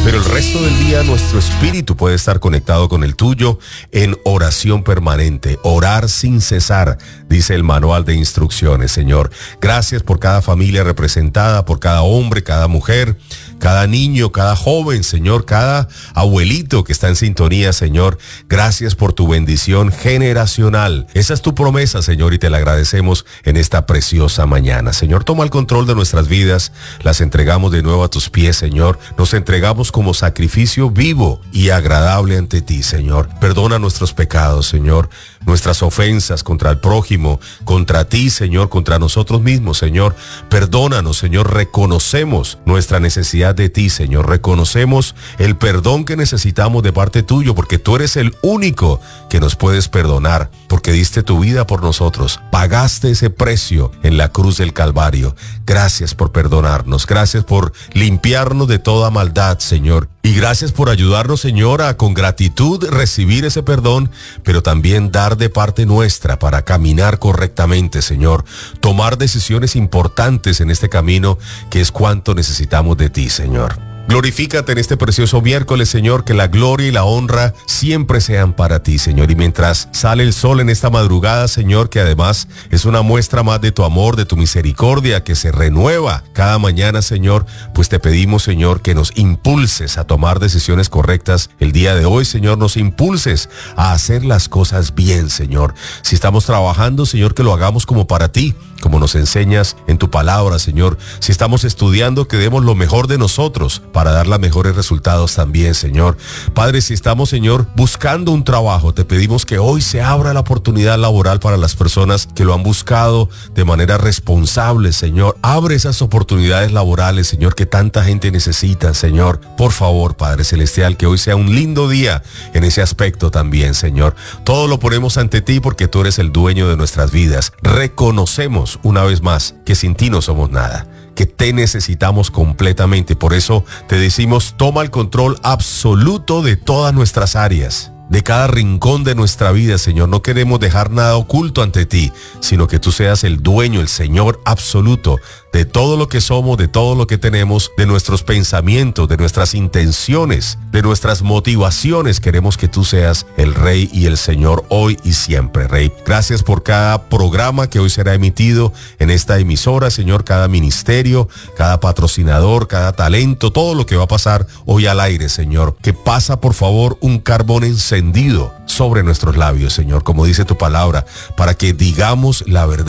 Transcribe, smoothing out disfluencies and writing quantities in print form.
Pero el resto del día nuestro espíritu puede estar conectado con el tuyo en oración permanente, orar sin cesar, dice el manual de instrucciones, Señor. Gracias por cada familia representada, por cada hombre, cada mujer, cada niño, cada joven, Señor, cada abuelito que está en sintonía, Señor. Gracias por tu bendición generacional. Esa es tu promesa, Señor, y te la agradecemos en esta preciosa mañana. Señor, toma el control de nuestras vidas, las entregamos de nuevo a tus pies, Señor. Nos entregamos como sacrificio vivo y agradable ante ti, Señor. Perdona nuestros pecados, Señor, nuestras ofensas contra el prójimo, contra ti, Señor, contra nosotros mismos, Señor. Perdónanos, Señor. Reconocemos nuestra necesidad de ti, Señor. Reconocemos el perdón que necesitamos de parte tuyo, porque tú eres el único que nos puedes perdonar, porque diste tu vida por nosotros. Pagaste ese precio en la cruz del Calvario. Gracias por perdonarnos. Gracias por limpiarnos de toda maldad, Señor. Y gracias por ayudarnos, Señor, a con gratitud recibir ese perdón, pero también dar de parte nuestra para caminar correctamente, Señor. Tomar decisiones importantes en este camino, que es cuanto necesitamos de ti, Señor. Glorifícate en este precioso miércoles, Señor, que la gloria y la honra siempre sean para ti, Señor. Y mientras sale el sol en esta madrugada, Señor, que además es una muestra más de tu amor, de tu misericordia, que se renueva cada mañana, Señor, pues te pedimos, Señor, que nos impulses a tomar decisiones correctas el día de hoy, Señor. Nos impulses a hacer las cosas bien, Señor. Si estamos trabajando, Señor, que lo hagamos como para ti, como nos enseñas en tu palabra, Señor. Si estamos estudiando, que demos lo mejor de nosotros para dar los mejores resultados también, Señor. Padre, si estamos, Señor, buscando un trabajo, te pedimos que hoy se abra la oportunidad laboral para las personas que lo han buscado de manera responsable, Señor. Abre esas oportunidades laborales, Señor, que tanta gente necesita, Señor. Por favor, Padre Celestial, que hoy sea un lindo día en ese aspecto también, Señor. Todo lo ponemos ante ti porque tú eres el dueño de nuestras vidas. Reconocemos una vez más que sin ti no somos nada, que te necesitamos completamente. Por eso te decimos, toma el control absoluto de todas nuestras áreas, de cada rincón de nuestra vida, Señor. No queremos dejar nada oculto ante ti, sino que tú seas el dueño, el Señor absoluto de todo lo que somos, de todo lo que tenemos, de nuestros pensamientos, de nuestras intenciones, de nuestras motivaciones. Queremos que tú seas el Rey y el Señor hoy y siempre, Rey. Gracias por cada programa que hoy será emitido en esta emisora, Señor, cada ministerio, cada patrocinador, cada talento, todo lo que va a pasar hoy al aire, Señor. Que pasa, por favor, un carbón encendido sobre nuestros labios, Señor, como dice tu palabra, para que digamos la verdad